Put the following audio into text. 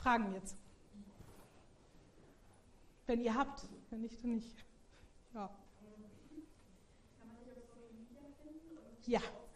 Fragen jetzt? Wenn ihr habt, wenn nicht, dann nicht. Ja. Kann man sich auf Social Media finden? Ja.